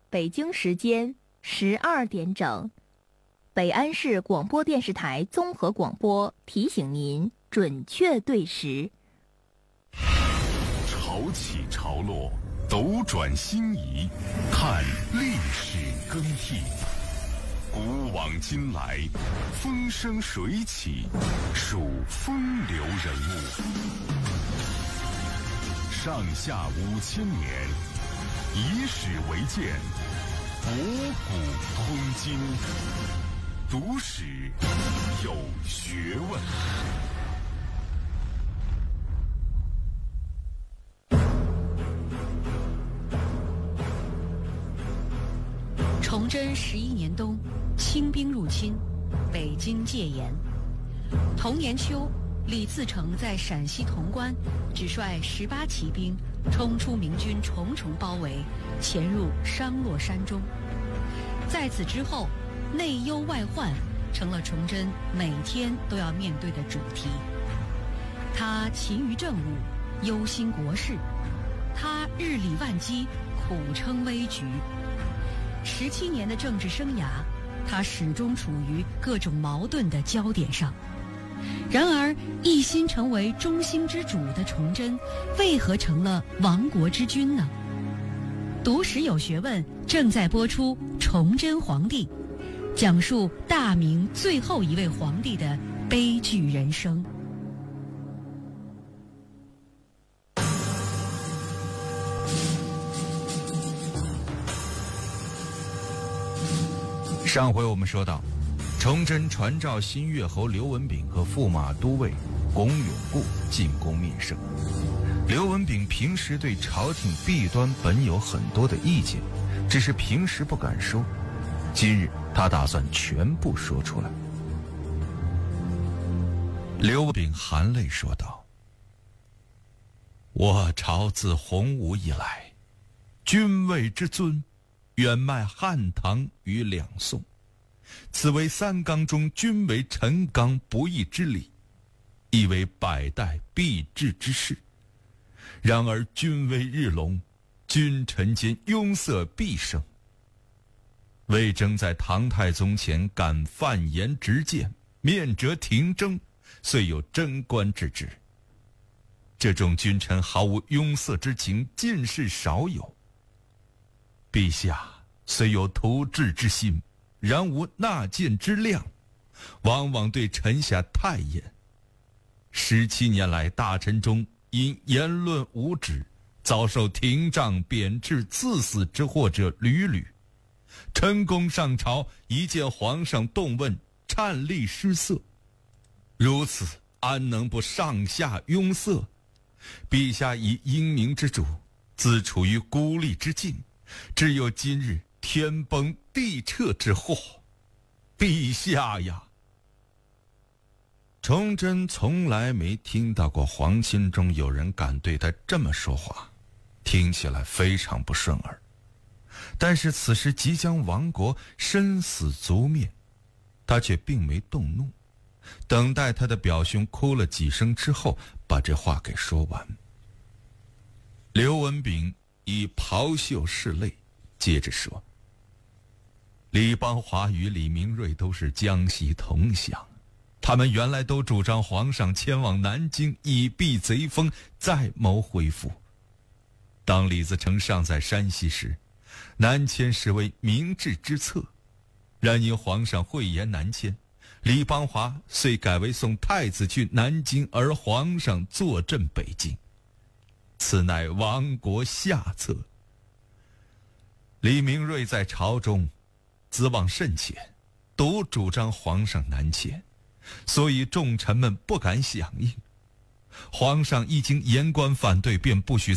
北京时间12点整，北安市广播电视台综合广播提醒您准确对时。 潮起潮落，斗转星移，看历史更替。古往今来，风生水起，数风流人物。上下5000年，以史为鉴，博古通今。读史有学问。 崇祯11年冬，清兵入侵，北京戒严。同年秋，李自成在陕西潼关只率18骑兵冲出明军重重包围，潜入商洛山中。在此之后，内忧外患成了崇祯每天都要面对的主题。他勤于政务，忧心国事；他日理万机，苦撑危局。17年的政治生涯，他始终处于各种矛盾的焦点上。然而，一心成为中兴之主的崇祯，为何成了亡国之君呢？读史有学问正在播出《崇祯皇帝》，讲述大明最后一位皇帝的悲剧人生。 上回我们说到，崇祯传召新越侯刘文炳和驸马都尉龚永固进宫面圣。刘文炳平时对朝廷弊端本有很多的意见，只是平时不敢说，今日他打算全部说出来。刘文炳含泪说道：我朝自洪武以来，君位之尊远迈汉唐与两宋，此为三纲中均为陈纲不易之理，亦为百代必至之事。然而君威日隆，君臣间拥塞必生。魏征在唐太宗前敢犯言直谏，面折廷争，遂有贞观之职。这种君臣毫无拥塞之情，近世少有。陛下虽有图治之心，然无纳谏之量，往往对臣下太严。17年来，大臣中因言论无止，遭受廷杖、贬斥、赐死之祸者屡屡。臣公上朝，一见皇上动问，颤栗失色。如此，安能不上下拥塞？陛下以英明之主，自处于孤立之境，只有今日天崩地彻之祸。陛下呀！崇祯从来没听到过皇亲中有人敢对他这么说话，听起来非常不顺耳。但是此时即将亡国，生死足面，他却并没动怒，等待他的表兄哭了几声之后，把这话给说完。刘文炳以袍袖拭泪，接着说：李邦华与李明瑞都是江西同乡，他们原来都主张皇上迁往南京，以避贼锋，再谋恢复。当李自成尚在山西时，南迁实为明智之策，然因皇上讳言南迁，李邦华遂改为送太子去南京，而皇上坐镇北京，此乃亡国下策。李明瑞在朝中资望甚浅，独主张皇上南迁，所以众臣们不敢响应。皇上一经言官反对，便不许